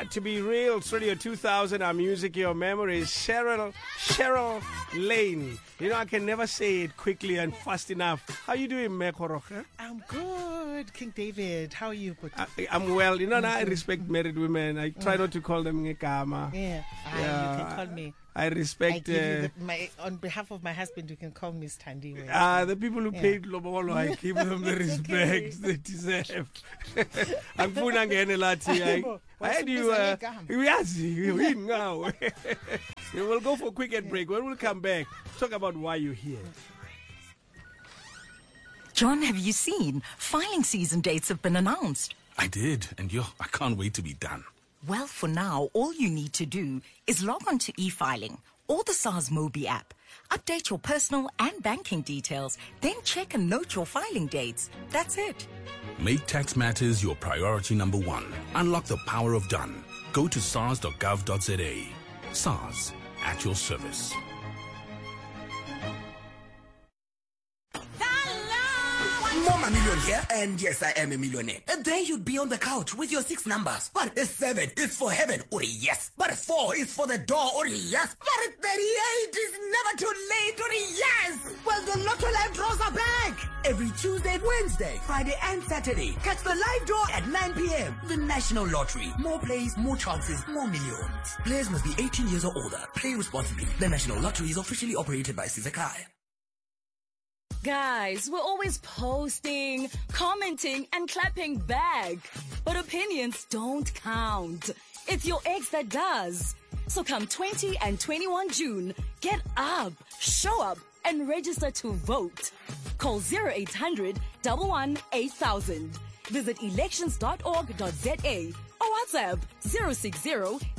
right, to be real, it's Radio 2000, our music, your memories. Cheryl Lane. You know, I can never say it quickly and fast enough. How you doing, Mekoroche? I'm good, King David. How are you? I'm well. You know, I respect married women. I try not to call them ngekama. Yeah, you can call me. I respect. On behalf of my husband, you can call me Standiwe. The people who paid Lobolo, I give them the respect they deserve. I'm I had you. We'll go for a quick break. When we'll come back, talk about why you're here. John, have you seen? Filing season dates have been announced. I did, and I can't wait to be done. Well, for now, all you need to do is log on to e-filing or the SARS Mobi app. Update your personal and banking details, then check and note your filing dates. That's it. Make tax matters your priority number one. Unlock the power of done. Go to sars.gov.za. SARS, at your service. Mama Million here, and yes, I am a millionaire. And then you'd be on the couch with your 6 numbers. But 7 is for heaven, or yes. But 4 is for the door, or yes. But 38 is never too late, or yes. Well, the Lotto Live draws are back. Every Tuesday, Wednesday, Friday, and Saturday. Catch the live draw at 9 p.m. The National Lottery. More plays, more chances, more millions. Players must be 18 years or older. Play responsibly. The National Lottery is officially operated by Sizakai. Guys, we're always posting, commenting, and clapping back. But opinions don't count. It's your ex that does. So come 20 and 21 June, get up, show up, and register to vote. Call 0800 11 8000. Visit elections.org.za or WhatsApp 060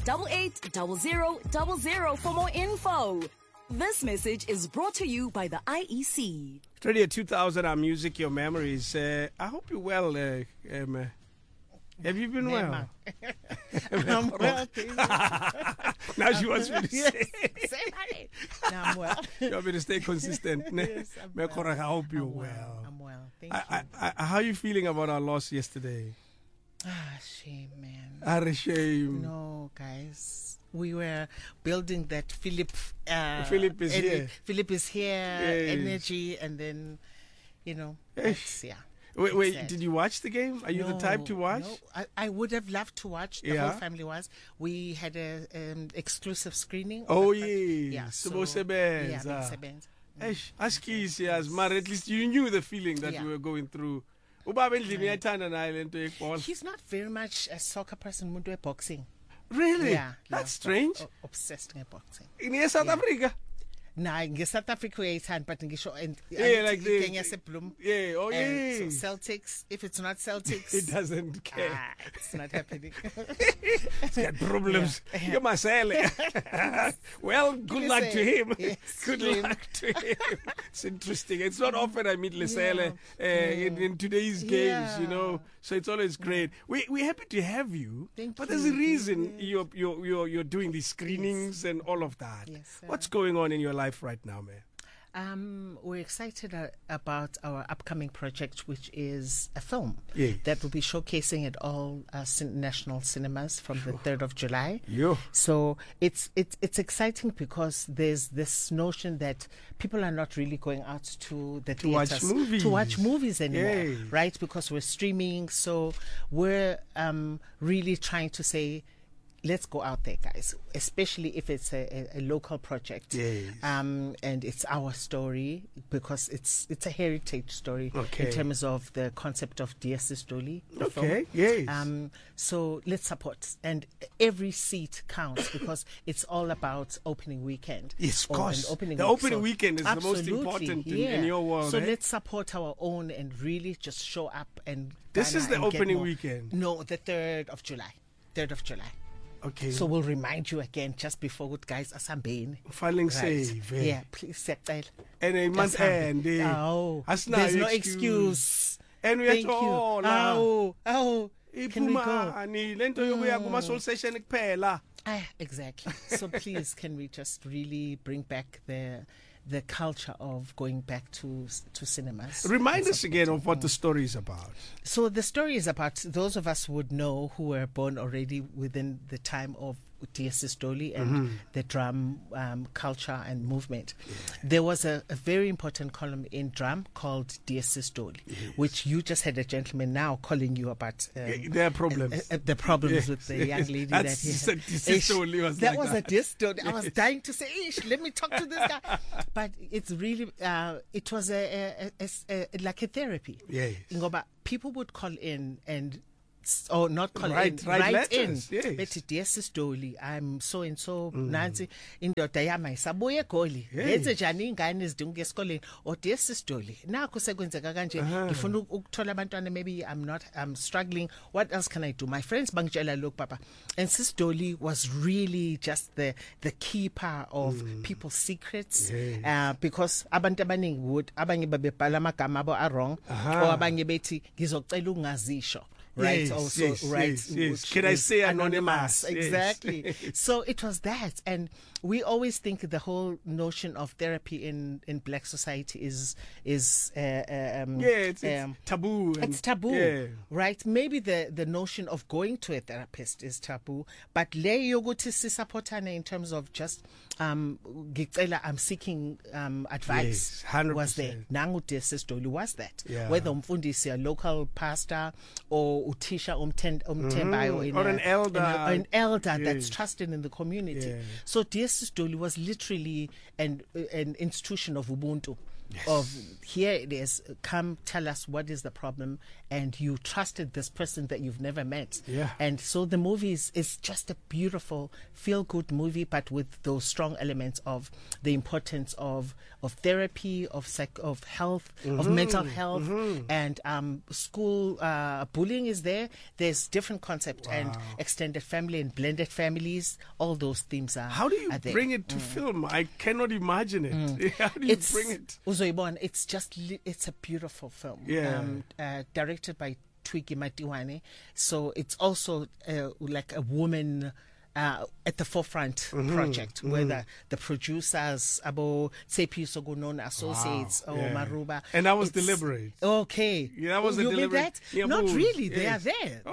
880000 for more info. This message is brought to you by the IEC. Radio 2000, our music, your memories. I hope you're well. Have you been well? I'm well. Now she wants me to say. Now I'm well. You want me to stay consistent? Yes, I'm well. I hope you're well. I'm well. Thank you. How are you feeling about our loss yesterday? Shame, man. Shame. No, guys. We were building that Philip is here. Philip is here, yes. Energy, and then, yeah. Wait, did you watch the game? Are you the type to watch? No, I would have loved to watch. The whole family was. We had an exclusive screening. Oh, yes. Yeah. Sebenza. Ask yes, but at least you knew the feeling that we were going through. He's not very much a soccer person, Mundu boxing. Really? Yeah. That's strange. Obsessed with boxing. In South Africa? Nah, in South Africa, but like this. Yeah, so Celtics, if it's not Celtics, it doesn't care. It's not happening. He's got problems. You must say. Well, good luck to him. Yes, good luck to him. It's interesting. It's not often I meet Lesele in today's games, so it's always great. We're happy to have you. But there's a reason you're doing these screenings and all of that. Yes, what's going on in your life right now, man? We're excited about our upcoming project, which is a film that will be showcasing at all national cinemas from the 3rd of July. So it's exciting because there's this notion that people are not really going out to the theaters to watch movies anymore, right? Because we're streaming. So we're really trying to say, let's go out there, guys, especially if it's a local project. Yes. And it's our story because it's a heritage story in terms of the concept of D.S. Dolly. Yes. So let's support. And every seat counts because it's all about opening weekend. Yes, of course. The opening weekend is the most important in your world. So let's support our own and really just show up. And this is the opening weekend? No, the 3rd of July. 3rd of July. Okay. So we'll remind you again just before good guys asambeni. Filing save. Yeah, please set that. And a month end. There's no excuse. And we are all. Can we go? Exactly. So please, can we just really bring back the the culture of going back to cinemas. Remind us again of what the story is about. So the story is about those of us who would know who were born already within the time of Dear Sistoli and the drum culture and movement. Yeah. There was a very important column in drum called Dear Sistoli, which you just had a gentleman now calling you about their problems. The problems with the young lady that was a Dear Sistoli. I was dying to say, let me talk to this guy. But it's really, it was like a therapy. Yes. People would call in and not call write in. Yes. Bethi Dear Sistoli, I'm so and so nansi indoda yami sabuye egoli yenze njani ingane ezidinga esikoleni or Dear Sistoli nakho sekwenzeka kanje ngifuna ukuthola abantwana, maybe I'm struggling, what else can I do? My friends bangitshela look papa. And Sistoli was really just the keeper of people's secrets, because abantu abaningi would abanye babebhala amagama abo are wrong or abanye bethi ngizocela ungazisho. Right, yes, also, yes, right. Yes. Can I say anonymous? Exactly. Yes. So it was that. And we always think the whole notion of therapy in black society is it's taboo. It's taboo, right? Maybe the notion of going to a therapist is taboo, but le yoguthi sisapotane in terms of just I'm seeking advice. Yes, 100%. Was there? Nangu Dear Sistoli was that. Yeah. Whether umfundisi, a local pastor, or utisha umtembayo, or an elder, that's trusted in the community. Yeah. So Dear Sistoli was literally an institution of Ubuntu. Yes. Of here it is, come tell us what is the problem, and you trusted this person that you've never met. And so the movie is just a beautiful feel-good movie, but with those strong elements of the importance of therapy, of health, of mental health, and school bullying is there. There's different concept and extended family and blended families. All those themes are. How do you bring it to film? I cannot imagine it. How do you bring it? It's a beautiful film. Directed by Twiggy Matiwane. So it's also like a woman at the forefront project, where the producers, Abo Tsepi Sogonon Associates, or Maruba. And that was deliberate. Okay. Yeah, that was a deliberate. That? Not really. They are there.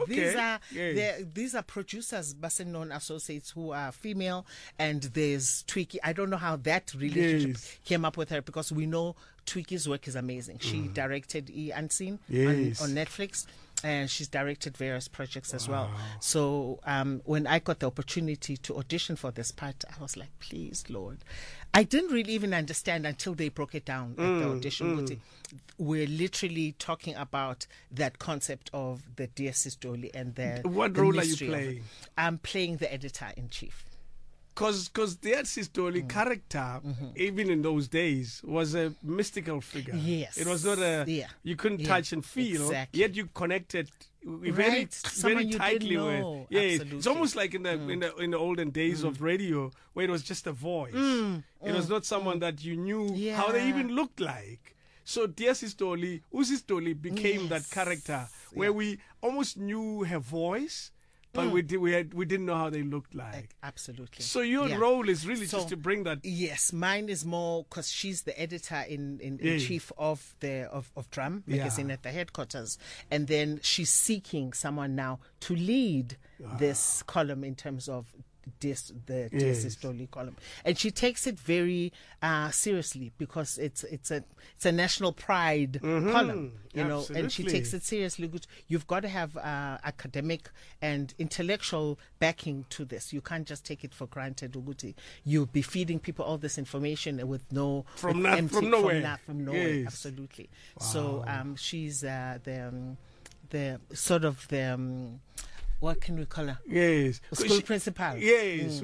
Okay. These are producers, Basenon Associates, who are female, and there's Twiggy. I don't know how that relationship came up with her, because we know Twiggy's work is amazing. She directed Unseen on Netflix, and she's directed various projects as well. So when I got the opportunity to audition for this part, I was like, please, Lord. I didn't really even understand until they broke it down at the audition. We're literally talking about that concept of the Dear Sistoli and What role are you playing? I'm playing the editor-in-chief. Because Dear Sistoli character, even in those days, was a mystical figure. Yes. It was not you couldn't touch and feel, yet you connected very tightly with. It's almost like in the olden days of radio, where it was just a voice. It was not someone that you knew how they even looked like. So Dear Sistoli, Usistoli became that character where we almost knew her voice, but we didn't know how they looked like. Absolutely. So your role is really just to bring that. Yes, mine is more because she's the editor in chief of Drum magazine at the headquarters, and then she's seeking someone now to lead this column in terms of the Dear Sistoli column, and she takes it very seriously, because it's a national pride column, know, and she takes it seriously. You've got to have academic and intellectual backing to this. You can't just take it for granted, Uguti. You'll be feeding people all this information with nowhere. From nowhere. Absolutely. So she's the sort of the what can we call her? Yes. School principal. Yes.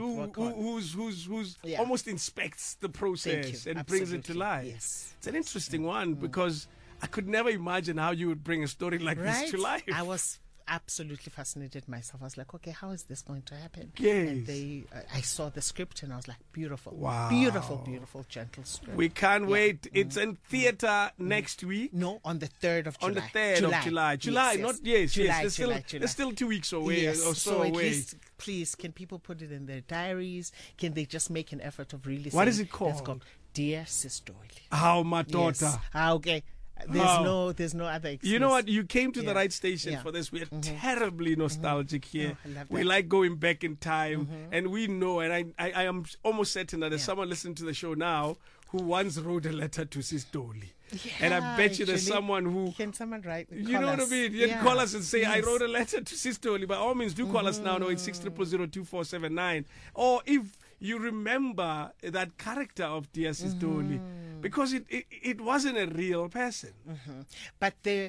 Who's almost inspects the process and brings it to life. Yes. It's an interesting one, because I could never imagine how you would bring a story like this to life. I was absolutely fascinated myself. I was like, okay, how is this going to happen? Yes. And I saw the script and I was like, beautiful. Wow. Beautiful, gentle script. We can't wait. It's in theater next week. No, on the 3rd of July. On the 3rd of July. July. There's still 2 weeks away or so at away. Least, please, can people put it in their diaries? Can they just make an effort of really What is it called? Dear Sis Dolly. How my daughter. Yes. Okay. There's no other excuse. You know what? You came to the right station for this. We are terribly nostalgic here. We like going back in time, and we know, and I am almost certain that there's someone listening to the show now who once wrote a letter to Sis Dolly. Yeah, and I bet you there's someone who... Can someone write? You know what I mean? You can call us and say, I wrote a letter to Sis Dolly. By all means, do call us now. No, it's 6000247 Or if you remember that character of Dear Sis Dolly, because it wasn't a real person. But the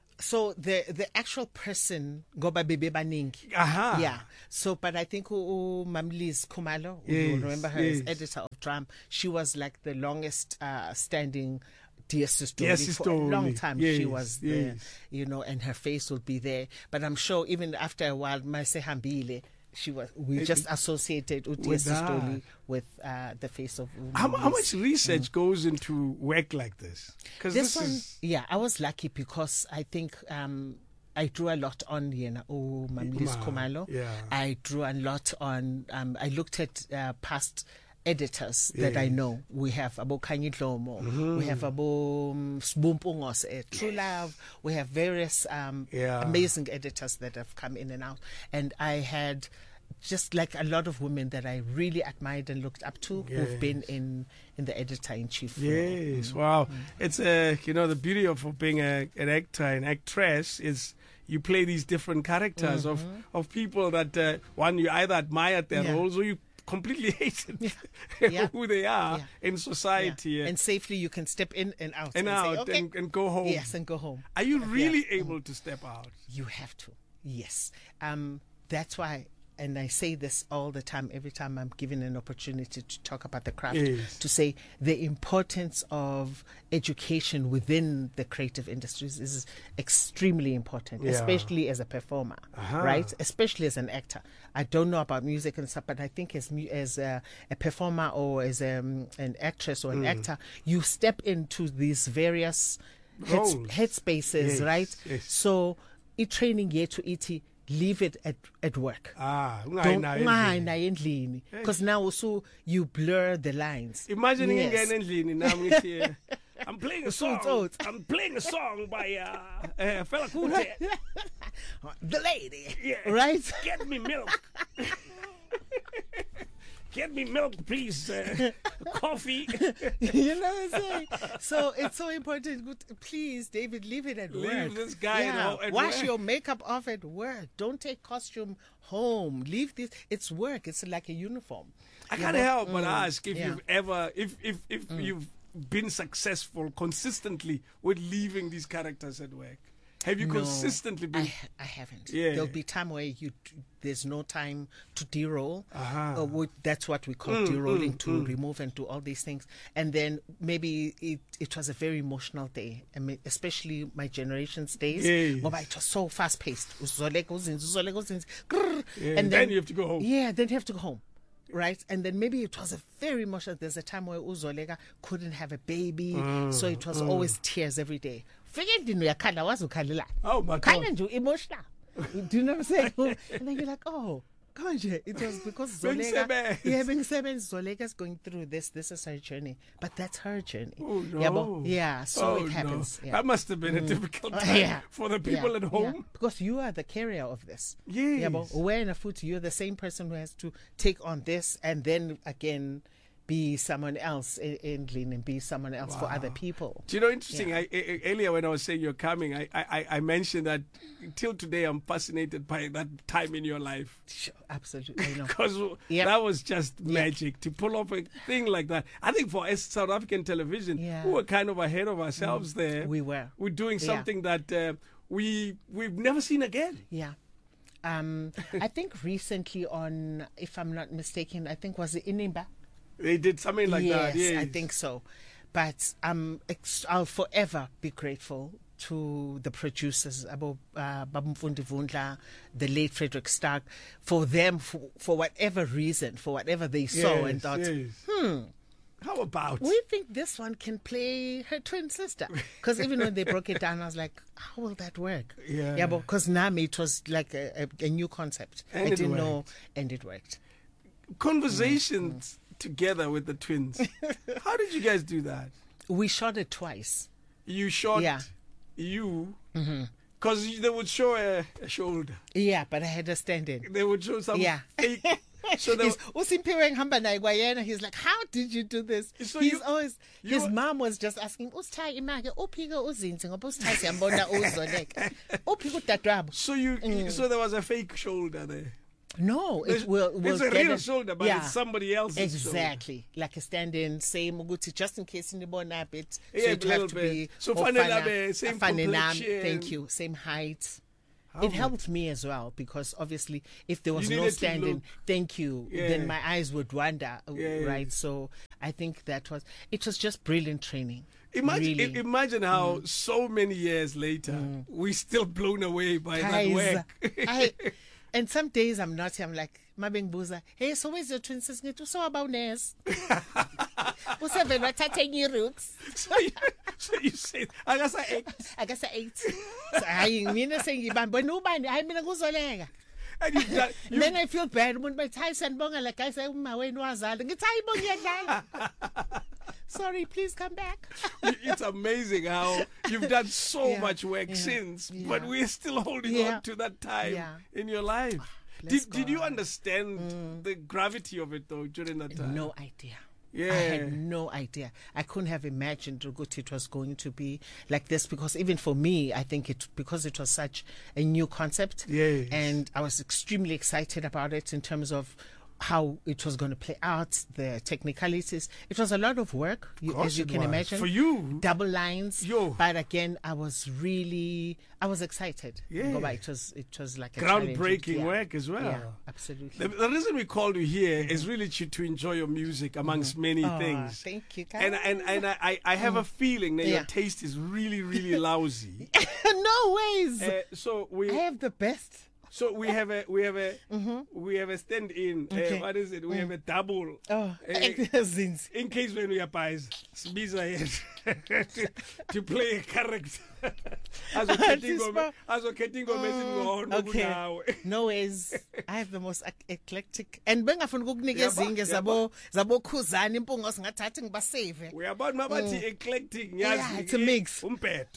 actual person go by Bebe Baningi. Yeah. So, but I think Mamliz Khumalo, you remember her as editor of Drum, she was like the longest standing Dear Sis Dolly for a long time. She was there, you know, and her face would be there. But I'm sure even after a while, Maise Hambile, we just associated Dear Sis Dolly with the face of how much research goes into work like this? Because this one, I was lucky because I think I drew a lot on Mamliz Khumalo. I drew a lot on. I looked at past editors that I know. We have Abo Khanyi Dlomo, we have Abo Sbumpungos, True Love. We have various amazing editors that have come in and out. And I had just like a lot of women that I really admired and looked up to who've been in the editor-in-chief. Yes, wow. It's the beauty of being an actor and actress is you play these different characters of people that one you either admired their roles or you completely hated who they are in society. And safely you can step in and out. And out, say, okay. and go home. Yes, and go home. Are you really able to step out? You have to, yes. That's why, and I say this all the time, every time I'm given an opportunity to talk about the craft, to say the importance of education within the creative industries is extremely important, especially as a performer, right? Especially as an actor. I don't know about music and stuff, but I think as a performer or as an actress or an actor, you step into these various headspaces, right? Yes. So, training here to ET. Leave it at work. Because now also you blur the lines. Imagine I'm playing a song. I'm playing a song by Fela Kuti. The lady, right? Get me milk. Get me milk, please. Coffee. You know what I'm saying? So it's so important. Please, David, leave it at work. Leave this guy at Wash work. your makeup off at work. Don't take costume home. Leave this. It's work. It's like a uniform. I can't help but ask if you've ever, if you've been successful consistently with leaving these characters at work. Have you consistently been? I haven't. There'll be time where there's no time to de-roll. That's what we call de-rolling, to remove and do all these things. And then maybe it was a very emotional day. I mean, especially my generation's days. It was so fast-paced. And then you have to go home. Yeah, then you have to go home. Right, and then maybe it was a very emotional. There's a time where Uzolega couldn't have a baby, so it was always tears every day. Oh my God! Emotional. Do you know what I'm saying? And then you're like, oh, come on, it was because Zolega. Zolega's going through this. This is her journey, but that's her journey. Oh no! So it happens. No. That must have been a difficult time for the people at home. Because you are the carrier of this. Yes. Where in a foot, you're the same person who has to take on this and then again be someone else in Glen and be someone else for other people. Do you know, interesting, earlier when I was saying you're coming, I mentioned that till today I'm fascinated by that time in your life. Sure, absolutely. Because that was just magic to pull off a thing like that. I think for South African television, we were kind of ahead of ourselves there. We were. We're doing something that we've never seen again. Yeah. I think recently on, if I'm not mistaken, I think was it Inimba? They did something like that. Yes, I think so. But I'll forever be grateful to the producers, Babu Mfundi Vundla, the late Frederick Stark, for them, for whatever reason, for whatever they saw and thought, how about? We think this one can play her twin sister. Because even when they broke it down, I was like, how will that work? Yeah, but because Nami, it was like a new concept. And I didn't know, and it worked. Conversations together with the twins. How did you guys do that? We shot it twice. You shot you? Because they would show a shoulder. Yeah, but I had a stand-in. They would show some fake. So he's like, how did you do this? So his mom was just asking, so there was a fake shoulder there. No, it's a real shoulder, but it's somebody else's exactly shoulder. Like a stand-in, same just in case in the born a bit. So it have to be same complexion. Thank you, same height. It helped me as well, because obviously if there was no stand-in, thank you, then my eyes would wander, right? So I think it was just brilliant training. Imagine how so many years later we're still blown away by that work. And some days I'm like, Mabeng Buza, hey, so where's your twin sister? So about Nes. What's up, we're taking your roots. So you say, I guess I ate. So I mean, saying, but nobody, I mean, I then I feel bad when my ties and bonga, like I say, my way was out. Sorry, please come back. It's amazing how you've done so much work since, but we're still holding on to that time in your life. Did you understand the gravity of it, though, during that time? No idea. I had no idea. I couldn't have imagined it was going to be like this, because even for me, I think because it was such a new concept, and I was extremely excited about it in terms of how it was going to play out, the technicalities. It was a lot of work, as you can imagine. For you. Double lines. But again, I was excited. It was like a groundbreaking work as well. Yeah, absolutely. The reason we called you here is really to enjoy your music amongst many things. Thank you, guys. And I have a feeling that your taste is really, really lousy. No ways. I have the best. So we have a stand-in. What is it? We have a double. In case when we are pies, to play a character. No ways. I have the most eclectic. And bengafuna ukukunikeza inge zabo khuzana impungo singathathi ngibasave. We are about mabati eclectic. Yeah, it's a mix. Umpeto.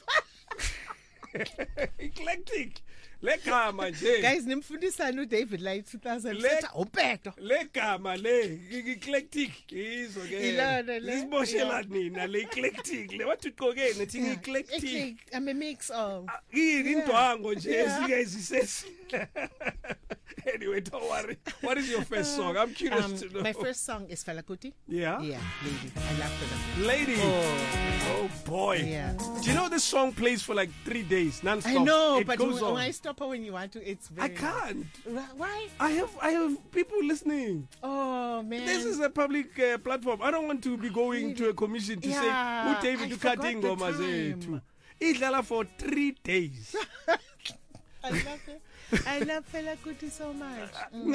Eclectic. Legama nje guys nimfundisana uDavid la 2000 setha umpeto legama le eclectic izo ke isiboshela nina le eclectic le wathi uqoke nethi eclectic I'm a mix of indwango nje sike Anyway, don't worry. What is your first song? I'm curious to know. My first song is Fela Kuti. Yeah? Yeah, Lady. I love Fela. Lady. Oh boy. Yeah. Do you know this song plays for like 3 days non-stop? I know, it but goes when I stop her when you want to, it's very... I can't. Why? I have people listening. Oh, man. This is a public platform. I don't want to be going to a commission to say, who David to cutting Gomaze. Idlala for 3 days. I love it. I love Fela Kuti so much.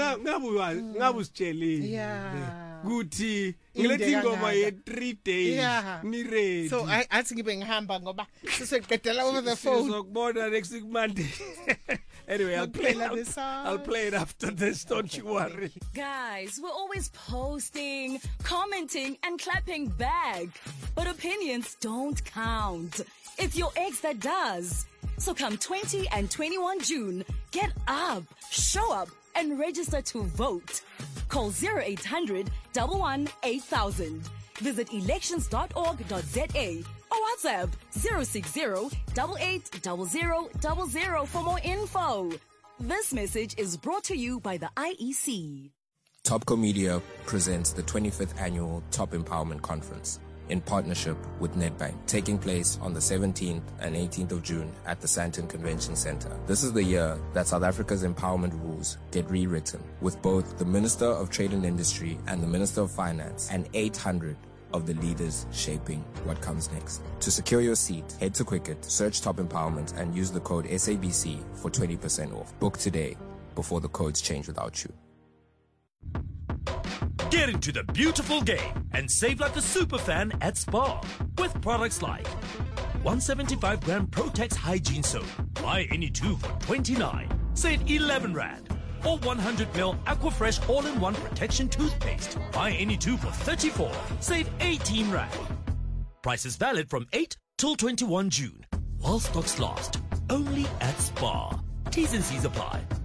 Yeah. Guti. Ngilethi ngoma ye 3 days. Ni ready. So I athi ngibe ngihamba ngoba siseqedela over the phone. Sizokubona next week Monday. Anyway, I'll play it after this, don't you worry. Guys, we're always posting, commenting and clapping back. But opinions don't count. It's your ex that does. So come 20 and 21 June, get up, show up, and register to vote. Call 0800 11 8000. Visit elections.org.za or WhatsApp 060 8800 00 for more info. This message is brought to you by the IEC. Topco Media presents the 25th Annual Top Empowerment Conference in partnership with Nedbank, taking place on the 17th and 18th of June at the Sandton Convention Center. This is the year that South Africa's empowerment rules get rewritten, with both the Minister of Trade and Industry and the Minister of Finance and 800 of the leaders shaping what comes next. To secure your seat, head to Quicket, search Top Empowerment and use the code SABC for 20% off. Book today before the codes change without you. Get into the beautiful game and save like a super fan at Spar with products like 175-gram Protex Hygiene Soap. Buy any 2 for 29. Save 11 Rand. or 100ml Aquafresh all-in-one protection toothpaste. Buy any two for 34. Save 18 rand. Price is valid from 8 till 21 June. While stocks last. Only at Spar. T's and C's apply.